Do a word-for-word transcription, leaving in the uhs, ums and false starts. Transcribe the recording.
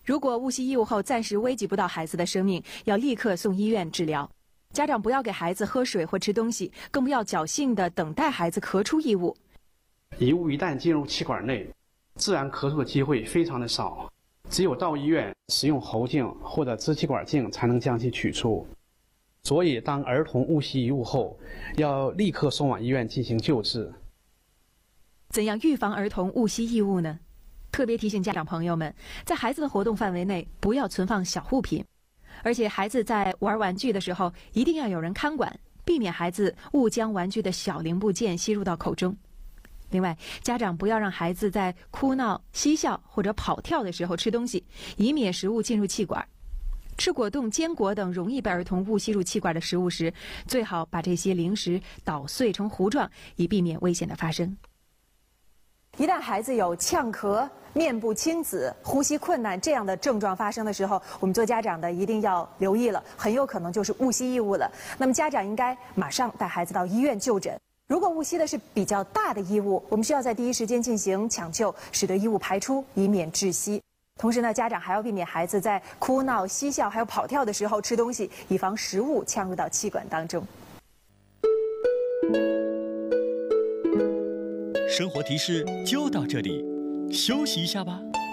如果误吸异物后暂时危及不到孩子的生命，要立刻送医院治疗。家长不要给孩子喝水或吃东西，更不要侥幸地等待孩子咳出异物。 异物一旦进入气管内，自然咳出的机会非常的少，只有到医院使用喉镜或者支气管镜才能将其取出。所以，当儿童误吸异物后，要立刻送往医院进行救治。 怎样预防儿童误吸异物呢？特别提醒家长朋友们，在孩子的活动范围内不要存放小物品，而且孩子在玩玩具的时候一定要有人看管，避免孩子误将玩具的小零部件吸入到口中。另外，家长不要让孩子在哭闹、嬉笑或者跑跳的时候吃东西，以免食物进入气管。吃果冻、坚果等容易被儿童误吸入气管的食物时，最好把这些零食捣碎成糊状，以避免危险的发生。一旦孩子有呛咳、面部青紫、呼吸困难这样的症状发生的时候，我们做家长的一定要留意了，很有可能就是误吸异物了。那么家长应该马上带孩子到医院就诊。如果误吸的是比较大的异物，我们需要在第一时间进行抢救，使得异物排出，以免窒息。同时呢，家长还要避免孩子在哭闹、嬉笑还有跑跳的时候吃东西，以防食物呛入到气管当中。 生活提示就到这里，休息一下吧。